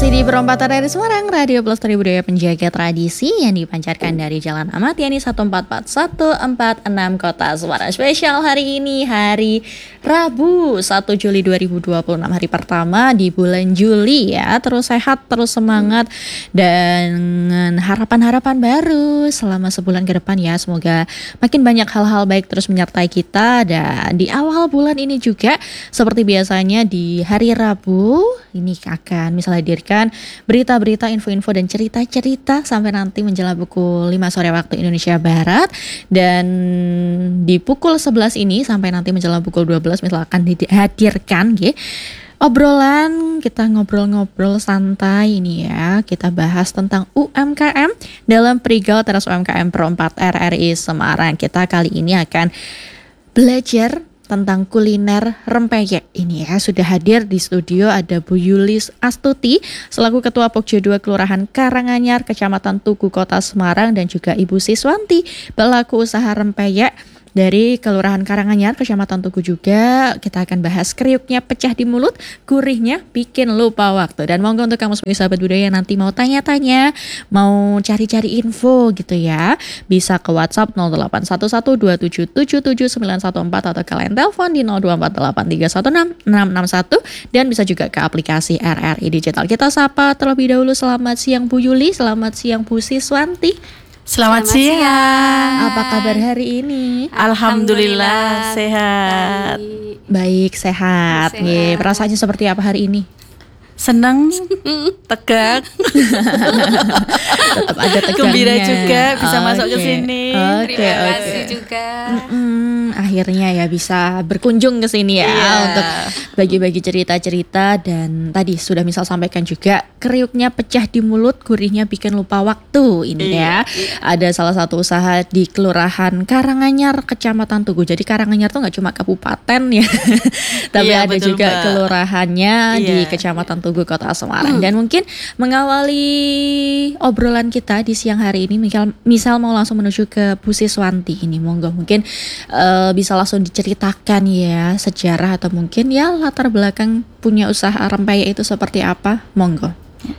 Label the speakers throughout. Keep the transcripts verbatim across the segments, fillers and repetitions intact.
Speaker 1: Masih di perempatan dari Semarang, Radio Pelestari Budaya Penjaga Tradisi yang dipancarkan dari Jalan Ahmad Yani satu empat empat satu empat enam Kota Semarang. Spesial hari ini, hari Rabu satu Juli dua ribu dua puluh enam, hari pertama di bulan Juli ya. Terus sehat, terus semangat, dan harapan-harapan baru selama sebulan ke depan ya. Semoga makin banyak hal-hal baik terus menyertai kita. Dan di awal bulan ini juga seperti biasanya di hari Rabu ini akan misalnya hadirkan berita-berita, info-info dan cerita-cerita sampai nanti menjelang pukul lima sore waktu Indonesia Barat. Dan di pukul sebelas ini sampai nanti menjelang pukul dua belas misalkan dihadirkan ya, obrolan, kita ngobrol-ngobrol santai ini ya. Kita bahas tentang U M K M dalam Perigau Teras U M K M Pro empat R R I Semarang. Kita kali ini akan belajar tentang kuliner rempeyek ini ya. Sudah hadir di studio ada Bu Yulis Astuti selaku Ketua Pokja dua Kelurahan Karanganyar, Kecamatan Tugu, Kota Semarang, dan juga Ibu Siswanti pelaku usaha rempeyek dari Kelurahan Karanganyar, Kecamatan Tugu juga. Kita akan bahas kriuknya pecah di mulut, gurihnya bikin lupa waktu. Dan monggo untuk kamu sebagai sahabat budaya nanti mau tanya-tanya, mau cari-cari info gitu ya, bisa ke WhatsApp nol delapan satu satu dua tujuh tujuh tujuh sembilan satu empat atau kalian telepon di nol dua empat delapan tiga satu enam enam enam satu, dan bisa juga ke aplikasi R R I Digital. Kita sapa terlebih dahulu. Selamat siang Bu Yuli, selamat siang Bu Siswanti.
Speaker 2: Selamat, Selamat siang. siang.
Speaker 1: Apa kabar hari ini?
Speaker 2: Alhamdulillah, Alhamdulillah sehat.
Speaker 1: Baik, Baik sehat. sehat. Ye, perasaannya seperti apa hari ini?
Speaker 2: Senang, tegak,
Speaker 1: tetap ada tegangnya.
Speaker 2: Gembira juga bisa
Speaker 1: okay.
Speaker 2: masuk ke sini.
Speaker 1: Okay,
Speaker 3: Terima
Speaker 1: okay.
Speaker 3: kasih juga.
Speaker 1: Mm-mm, akhirnya ya bisa berkunjung ke sini ya, yeah, untuk bagi-bagi cerita-cerita. Dan tadi sudah misal sampaikan juga, kriuknya pecah di mulut, gurihnya bikin lupa waktu ini yeah, ya. Yeah. Ada salah satu usaha di Kelurahan Karanganyar, Kecamatan Tugu. Jadi Karanganyar tuh nggak cuma kabupaten ya, tapi yeah, ada juga Mbak. kelurahannya yeah. di Kecamatan Tugu, Kota Semarang. Hmm. Dan mungkin mengawali obrolan kita di siang hari ini, misal, misal mau langsung menuju ke Bu Siswanti ini, monggo mungkin uh, bisa langsung diceritakan ya sejarah atau mungkin ya latar belakang punya usaha rempeyek itu seperti apa, monggo.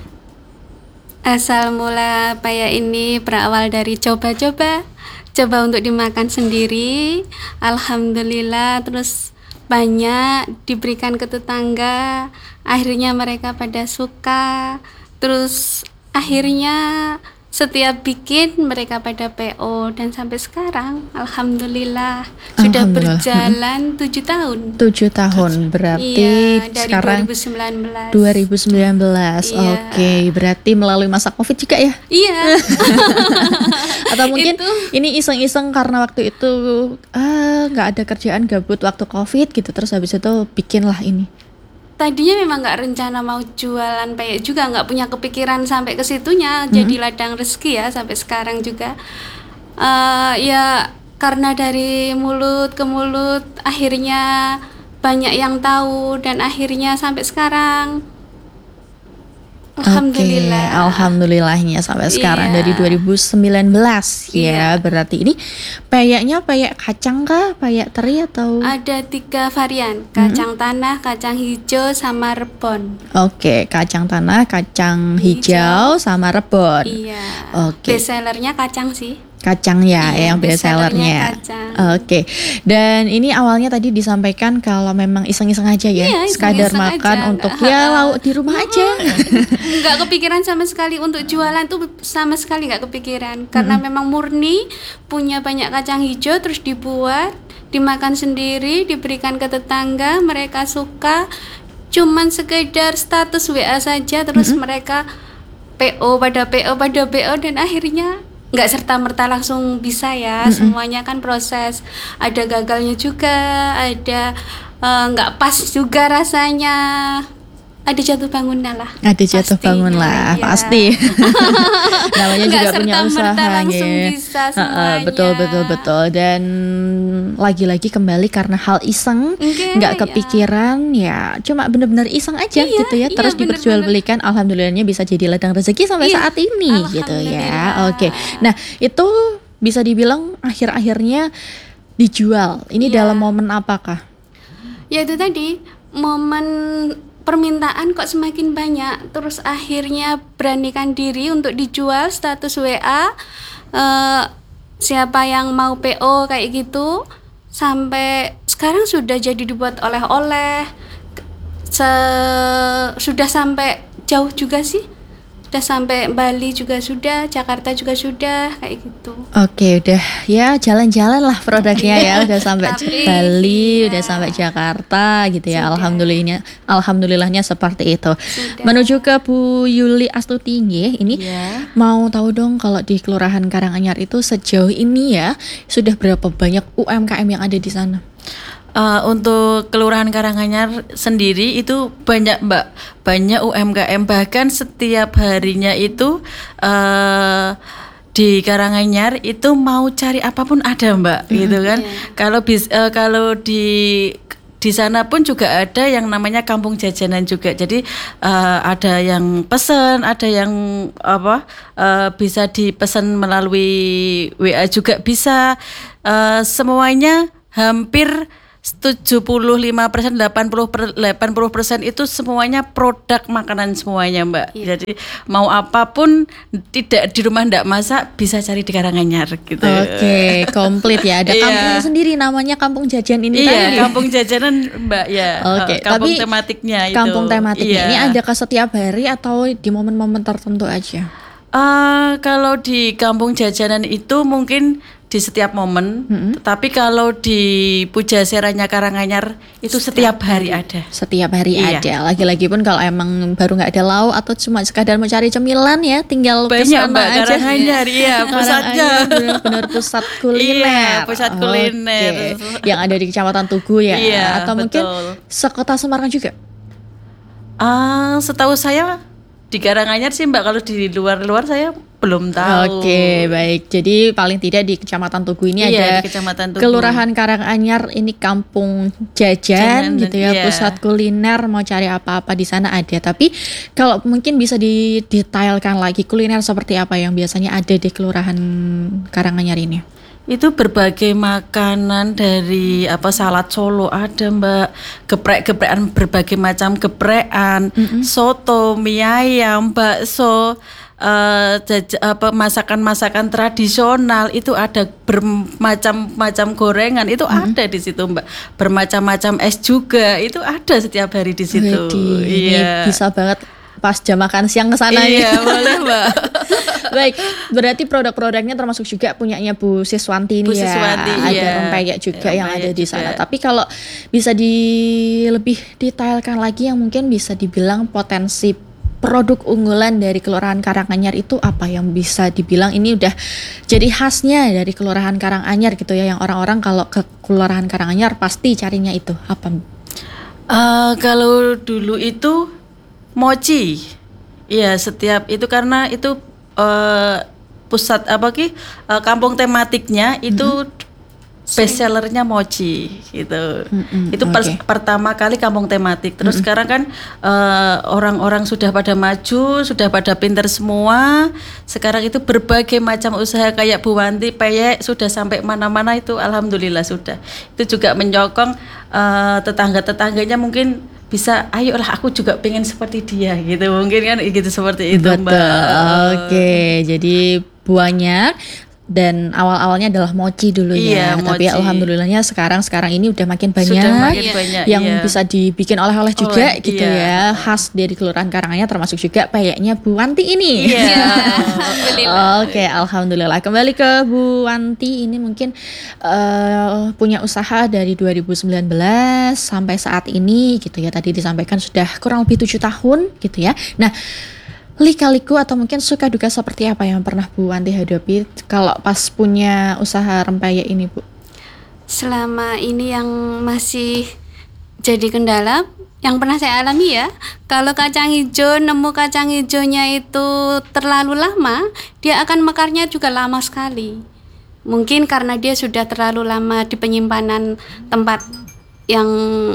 Speaker 3: Asal mula peyek ini berawal dari coba-coba, coba untuk dimakan sendiri. Alhamdulillah terus banyak diberikan ke tetangga, akhirnya mereka pada suka, terus akhirnya setiap bikin mereka pada P O, dan sampai sekarang alhamdulillah, alhamdulillah. sudah berjalan tujuh tahun.
Speaker 1: Tujuh tahun berarti
Speaker 3: iya, dari
Speaker 1: sekarang
Speaker 3: dua ribu sembilan belas.
Speaker 1: dua ribu sembilan belas. Iya. Oke, berarti melalui masa Covid juga ya?
Speaker 3: Iya.
Speaker 1: Atau mungkin
Speaker 3: itu,
Speaker 1: ini iseng-iseng karena waktu itu ah nggak ada kerjaan, gabut waktu Covid gitu, terus habis itu bikinlah ini.
Speaker 3: Tadinya memang nggak rencana mau jualan peyek juga, nggak punya kepikiran sampai ke situnya, hmm. jadi ladang rezeki ya sampai sekarang juga. Uh, ya karena dari mulut ke mulut akhirnya banyak yang tahu, dan akhirnya sampai sekarang. Alhamdulillah.
Speaker 1: Okay, alhamdulillahnya sampai sekarang yeah. dari dua ribu sembilan belas yeah. ya. Berarti ini peyeknya peyek kacang kah, peyek teri atau?
Speaker 3: Ada tiga varian, kacang mm-hmm. tanah, kacang hijau, sama rebon.
Speaker 1: Oke, okay, kacang tanah, kacang hijau, hijau sama rebon.
Speaker 3: Iya.
Speaker 1: Oke. Okay.
Speaker 3: Best sellernya kacang sih.
Speaker 1: Kacang ya,
Speaker 3: iya,
Speaker 1: yang best sellernya. Oke, okay. Dan ini awalnya tadi disampaikan kalau memang iseng-iseng aja ya,
Speaker 3: iya,
Speaker 1: sekadar
Speaker 3: iseng-iseng
Speaker 1: makan
Speaker 3: aja.
Speaker 1: untuk ya lauk di rumah aja.
Speaker 3: Nggak kepikiran sama sekali untuk jualan tuh, sama sekali nggak kepikiran, karena mm-hmm. memang murni punya banyak kacang hijau, terus dibuat, dimakan sendiri, diberikan ke tetangga, mereka suka, cuman sekedar status W A saja, terus mm-hmm. mereka P O pada P O pada P O, dan akhirnya nggak serta-merta langsung bisa ya, mm-hmm. semuanya kan proses, ada gagalnya juga, ada uh, nggak pas juga rasanya, ada jatuh bangunnya lah.
Speaker 1: Ada jatuh bangun lah, ya. Pasti. Namanya
Speaker 3: nggak
Speaker 1: juga punya usaha
Speaker 3: langsung
Speaker 1: ya.
Speaker 3: bisa semuanya.
Speaker 1: Betul betul betul. Dan lagi-lagi kembali karena hal iseng, nggak okay, kepikiran ya. ya, cuma benar-benar iseng aja iya, gitu ya. Terus iya, diperjualbelikan, alhamdulillahnya bisa jadi ladang rezeki sampai iya, saat ini gitu ya. Oke, okay. Nah itu bisa dibilang akhir-akhirnya dijual. Ini iya. dalam momen apakah?
Speaker 3: Ya itu tadi momen permintaan kok semakin banyak, terus akhirnya beranikan diri untuk dijual status W A, eh, siapa yang mau P O kayak gitu, sampai sekarang sudah jadi dibuat oleh-oleh, se- sudah sampai jauh juga sih, sudah sampai Bali juga sudah, Jakarta juga sudah kayak gitu.
Speaker 1: Oke, udah ya jalan-jalan lah produknya ya, udah sampai
Speaker 3: Tapi,
Speaker 1: Bali,
Speaker 3: iya.
Speaker 1: udah sampai Jakarta gitu ya.
Speaker 3: Sudah.
Speaker 1: Alhamdulillahnya, alhamdulillahnya seperti itu.
Speaker 3: Sudah.
Speaker 1: Menuju ke Bu Yuli Astuti nggih, ini
Speaker 2: Iya.
Speaker 1: mau tahu dong kalau di Kelurahan Karanganyar itu sejauh ini ya sudah berapa banyak U M K M yang ada di sana?
Speaker 2: Uh, untuk Kelurahan Karanganyar sendiri itu banyak Mbak, banyak U M K M, bahkan setiap harinya itu uh, di Karanganyar itu mau cari apapun ada Mbak, gitu kan. Kalau bis, uh, kalau di di sana pun juga ada yang namanya kampung jajanan juga. Jadi uh, ada yang pesan, ada yang apa uh, bisa dipesan melalui W A juga bisa. Uh, semuanya hampir tujuh puluh lima persen, delapan puluh persen itu semuanya produk makanan semuanya Mbak.
Speaker 3: Iya.
Speaker 2: Jadi mau apapun, tidak di rumah ndak masak bisa cari di Karanganyar gitu.
Speaker 1: Oke, komplit ya. Ada
Speaker 2: Iya.
Speaker 1: kampungnya sendiri namanya Kampung Jajan ini
Speaker 2: Iya,
Speaker 1: tadi.
Speaker 2: kampung jajanan Mbak ya.
Speaker 1: Oke,
Speaker 2: Eh, kampung
Speaker 1: tapi
Speaker 2: tematiknya itu.
Speaker 1: Kampung tematiknya
Speaker 2: Iya.
Speaker 1: ini ada ke setiap hari atau di momen-momen tertentu aja?
Speaker 2: Eh, kalau di kampung jajanan itu mungkin di setiap momen, tapi kalau di Pujaseranya Karanganyar itu setiap hari ada.
Speaker 1: Setiap hari
Speaker 2: Iya.
Speaker 1: ada. Lagi-lagi pun kalau emang baru nggak ada lauk atau cuma sekadar mau cari cemilan ya, tinggal ke
Speaker 2: Banyak
Speaker 1: sana
Speaker 2: Mbak
Speaker 1: aja.
Speaker 2: Karanganyar, iya pusatnya.
Speaker 1: Karanganyar benar-benar pusat kuliner.
Speaker 2: Iya, pusat kuliner.
Speaker 1: Oke. Yang ada di Kecamatan Tugu ya.
Speaker 2: Iya,
Speaker 1: atau mungkin
Speaker 2: betul.
Speaker 1: sekota Semarang juga.
Speaker 2: Ah, setahu saya di Karanganyar sih Mbak, kalau di luar-luar saya belum tahu.
Speaker 1: Oke, baik. Jadi paling tidak di Kecamatan Tugu ini
Speaker 2: Iya,
Speaker 1: ada
Speaker 2: di Kecamatan Tugu.
Speaker 1: Kelurahan Karanganyar ini kampung jajan
Speaker 2: Jajan,
Speaker 1: gitu ya,
Speaker 2: iya.
Speaker 1: pusat kuliner, mau cari apa-apa di sana ada. Tapi kalau mungkin bisa didetailkan lagi kuliner seperti apa yang biasanya ada di Kelurahan Karanganyar ini?
Speaker 2: Itu berbagai makanan dari apa salad Solo ada Mbak, geprek-geprekan berbagai macam geprekan, soto, mie ayam, bakso, eh, jaj- apa masakan-masakan tradisional itu ada bermacam-macam gorengan itu ada di situ Mbak, bermacam-macam es juga itu ada setiap hari di situ.
Speaker 1: Widih, ini
Speaker 2: Iya.
Speaker 1: bisa banget pas jam makan siang ke sana ya.
Speaker 2: Iya, boleh Mbak.
Speaker 1: Baik, berarti produk-produknya termasuk juga punyanya Bu Siswanti ini
Speaker 2: Bu
Speaker 1: ya.
Speaker 2: Siswanti,
Speaker 1: ada
Speaker 2: iya.
Speaker 1: rempeyek juga yang
Speaker 2: Rempeyek
Speaker 1: ada di
Speaker 2: juga.
Speaker 1: sana. Tapi kalau bisa di lebih detailkan lagi yang mungkin bisa dibilang potensi produk unggulan dari Kelurahan Karanganyar itu apa yang bisa dibilang ini udah jadi khasnya dari Kelurahan Karanganyar gitu ya, yang orang-orang kalau ke Kelurahan Karanganyar pasti carinya itu apa?
Speaker 2: Eh, kalau dulu itu mochi, iya setiap itu karena itu eh, pusat apa ki eh, kampung tematiknya itu best sellernya mochi gitu.
Speaker 1: Mm-mm,
Speaker 2: Itu per-
Speaker 1: oke.
Speaker 2: pertama kali kampung tematik. Terus sekarang kan eh, orang-orang sudah pada maju, sudah pada pinter semua. Sekarang itu berbagai macam usaha kayak Bu Wanti peyek sudah sampai mana-mana itu alhamdulillah sudah. Itu juga menyokong eh, tetangga-tetangganya mungkin bisa, ayolah aku juga pengen seperti dia gitu, mungkin kan gitu seperti itu
Speaker 1: Betul.
Speaker 2: Mbak.
Speaker 1: Oke, jadi banyak dan awal-awalnya adalah mochi dulu ya.
Speaker 2: Iya,
Speaker 1: Tapi
Speaker 2: mochi.
Speaker 1: alhamdulillahnya sekarang sekarang ini udah makin banyak
Speaker 2: Sudah makin
Speaker 3: Iya.
Speaker 2: banyak
Speaker 1: yang
Speaker 2: iya.
Speaker 1: bisa dibikin oleh-oleh juga
Speaker 2: Oleh,
Speaker 1: gitu
Speaker 2: iya.
Speaker 1: ya. Khas dari Kelurahan Karanganyar termasuk juga peyeknya Bu Wanti ini.
Speaker 2: Iya.
Speaker 1: Oke, alhamdulillah. Kembali ke Bu Wanti ini mungkin eh, punya usaha dari dua ribu sembilan belas sampai saat ini gitu ya. Tadi disampaikan sudah kurang lebih tujuh tahun gitu ya. Nah, lika-liku atau mungkin suka duka seperti apa yang pernah Bu Wanti hadapi kalau pas punya usaha rempeyek ini, Bu?
Speaker 3: Selama ini yang masih jadi kendala yang pernah saya alami ya, kalau kacang hijau, nemu kacang hijaunya itu terlalu lama, dia akan mekarnya juga lama sekali. Mungkin karena dia sudah terlalu lama di penyimpanan tempat yang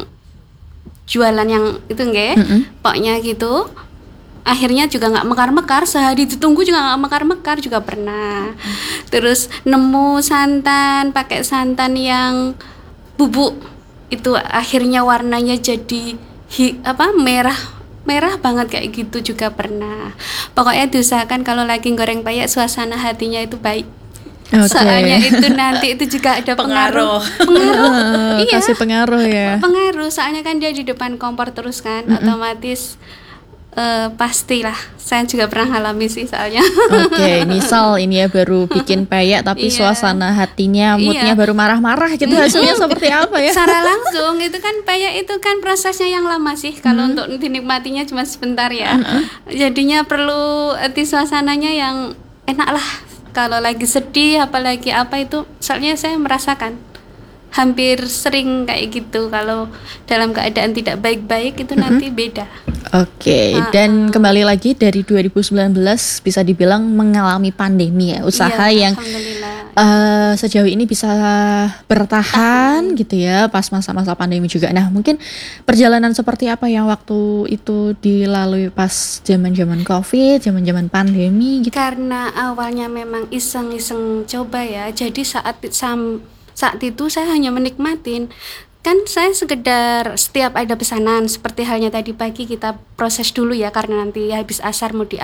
Speaker 3: jualan yang itu nggak,
Speaker 1: Mm-mm.
Speaker 3: pokoknya gitu. Akhirnya juga nggak mekar-mekar, sehari ditunggu juga nggak mekar-mekar juga pernah. Terus nemu santan, pakai santan yang bubuk, itu akhirnya warnanya jadi hi, apa merah merah banget kayak gitu juga pernah. Pokoknya diusahakan kalau lagi goreng peyek suasana hatinya itu baik.
Speaker 1: Oke.
Speaker 3: Soalnya itu nanti itu juga ada pengaruh. Pengaruh.
Speaker 1: Ah,
Speaker 3: Iya.
Speaker 1: kasih pengaruh ya.
Speaker 3: Pengaruh. Soalnya kan dia di depan kompor terus kan, otomatis eh, pastilah. Saya juga pernah alami sih soalnya.
Speaker 1: Oke, misal ini ya baru bikin peyek tapi
Speaker 3: Iya.
Speaker 1: suasana hatinya, moodnya
Speaker 3: Iya.
Speaker 1: baru marah-marah gitu, hasilnya seperti apa ya?
Speaker 3: Secara langsung itu kan peyek itu kan prosesnya yang lama sih. Kalau untuk dinikmatinya cuma sebentar ya. Jadinya perlu hati suasananya yang enak lah. Kalau lagi sedih apalagi apa itu, soalnya saya merasakan hampir sering kayak gitu. Kalau dalam keadaan tidak baik-baik itu nanti beda.
Speaker 1: Oke,
Speaker 3: Ah,
Speaker 1: dan kembali lagi dari dua ribu sembilan belas bisa dibilang mengalami pandemi ya, usaha
Speaker 3: Iya,
Speaker 1: yang
Speaker 3: alhamdulillah.
Speaker 1: eh, sejauh ini bisa bertahan gitu ya pas masa-masa pandemi juga. Nah, mungkin perjalanan seperti apa yang waktu itu dilalui pas zaman-zaman Covid, zaman-zaman pandemi gitu?
Speaker 3: Karena awalnya memang iseng-iseng coba ya, jadi saat sam, saat itu saya hanya menikmatin. Kan saya sekedar setiap ada pesanan seperti halnya tadi pagi kita proses dulu ya, karena nanti habis asar mau di